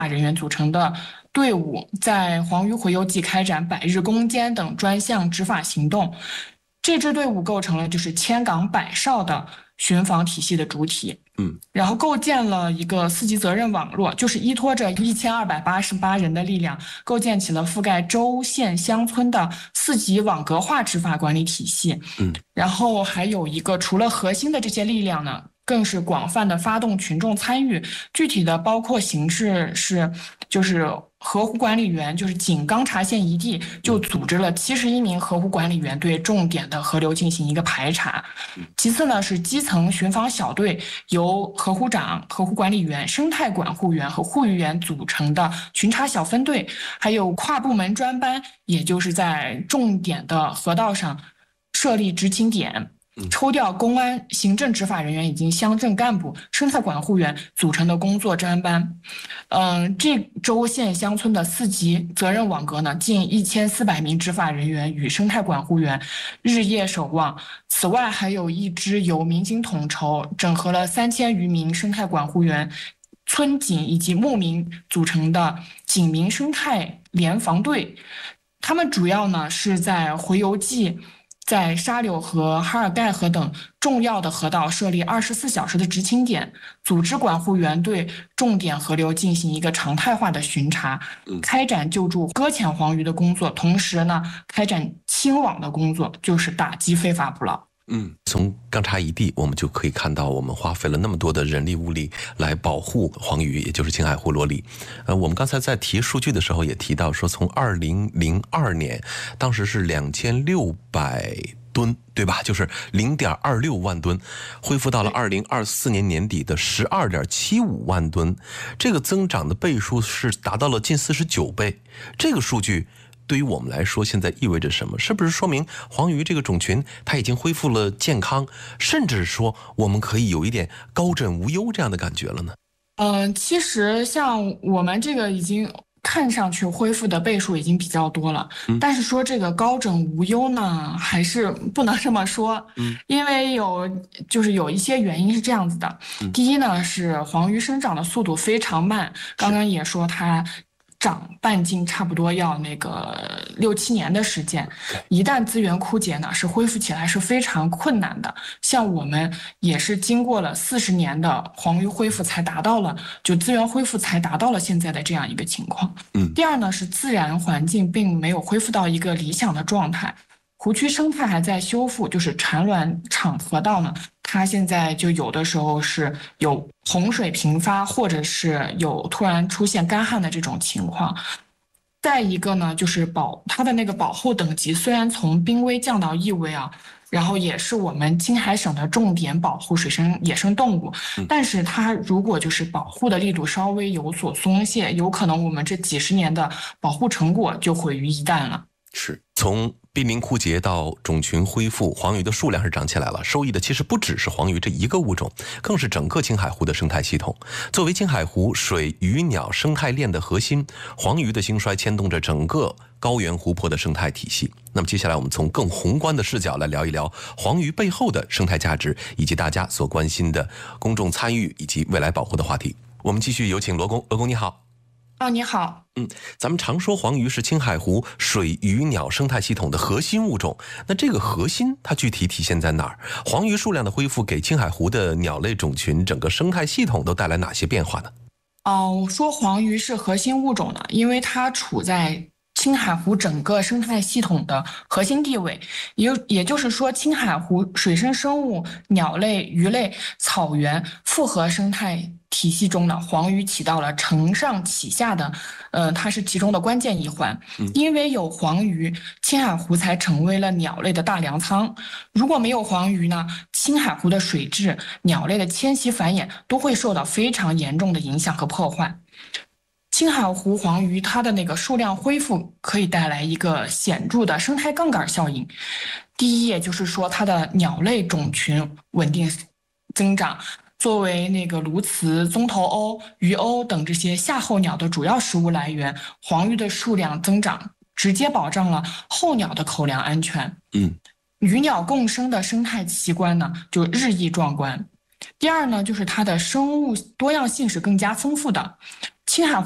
人员组成的队伍，在黄鱼洄游季开展百日攻坚等专项执法行动。这支队伍构成了千岗百哨的巡防体系的主体。然后构建了一个4级责任网络，依托着1288人的力量，构建起了覆盖州、县、乡村的4级网格化执法管理体系。然后还有一个，除了核心的这些力量呢，更是广泛的发动群众参与。具体的包括形式是，河湖管理员，仅刚察县一地就组织了71名河湖管理员对重点的河流进行一个排查。其次呢，是基层巡防小队，由河湖长、河湖管理员、生态管护员和护渔员组成的巡查小分队，还有跨部门专班，也就是在重点的河道上设立执勤点，抽调公安、行政执法人员以及乡镇干部、生态管护员组成的工作专班。这州县乡村的4级责任网格呢，近1400名执法人员与生态管护员日夜守望。此外，还有一支由民警统筹、整合了3000余名生态管护员、村警以及牧民组成的警民生态联防队。他们主要呢是在洄游季，在沙柳河、哈尔盖河等重要的河道设立24小时的执勤点，组织管护员对重点河流进行一个常态化的巡查，开展救助搁浅黄鱼的工作，同时呢，开展清网的工作，打击非法捕捞。 从刚察一地，我们就可以看到，我们花费了那么多的人力物力来保护黄鱼，也就是青海湖罗里。我们刚才在提数据的时候也提到说，从2002年，当时是2600吨，对吧？0.26万吨，恢复到了2024年年底的12.75万吨，这个增长的倍数是达到了近49倍。这个数据对于我们来说，现在意味着什么？是不是说明黄鱼这个种群它已经恢复了健康，甚至说我们可以有一点高枕无忧这样的感觉了呢？ 其实像我们这个已经看上去恢复的倍数已经比较多了，但是说这个高枕无忧呢，还是不能这么说。因为有一些原因是这样子的。第一呢，是黄鱼生长的速度非常慢，刚刚也说它长半径差不多要6、7年的时间，一旦资源枯竭呢，是恢复起来是非常困难的。像我们也是经过了40年的黄鱼恢复，才达到了资源恢复才达到了现在的这样一个情况。第二呢，是自然环境并没有恢复到一个理想的状态，湖区生态还在修复，产卵场河道呢，它现在有的时候是有洪水频发，或者是有突然出现干旱的这种情况。再一个呢，它的那个保护等级虽然从濒危降到易危啊，然后也是我们青海省的重点保护水生野生动物，但是它如果保护的力度稍微有所松懈，有可能我们这几十年的保护成果就毁于一旦了。 是从濒临枯竭到种群恢复，黄鱼的数量是涨起来了，受益的其实不只是黄鱼这一个物种，更是整个青海湖的生态系统。作为青海湖水鱼鸟生态链的核心，黄鱼的兴衰牵动着整个高原湖泊的生态体系。那么接下来我们从更宏观的视角来聊一聊黄鱼背后的生态价值，以及大家所关心的公众参与以及未来保护的话题。我们继续有请罗工。罗工你好。 你好。 咱们常说黄鱼是青海湖水鱼鸟生态系统的核心物种，那这个核心它具体体现在哪儿？黄鱼数量的恢复给青海湖的鸟类种群整个生态系统都带来哪些变化呢？ 说黄鱼是核心物种呢，因为它处在青海湖整个生态系统的核心地位，也就是说，青海湖水生生物、鸟类、鱼类、草原复合生态体系中呢，黄鱼起到了承上启下的，它是其中的关键一环。因为有黄鱼，青海湖才成为了鸟类的大粮仓。如果没有黄鱼呢，青海湖的水质、鸟类的迁徙繁衍都会受到非常严重的影响和破坏。青海湖黄鱼它的数量恢复可以带来一个显著的生态杠杆效应。第一，也就是说它的鸟类种群稳定增长，作为鸬鹚、棕头鸥、鱼鸥等这些夏候鸟的主要食物来源，黄鱼的数量增长直接保障了候鸟的口粮安全。鱼鸟共生的生态奇观呢就日益壮观。第二呢，就是它的生物多样性是更加丰富的。青海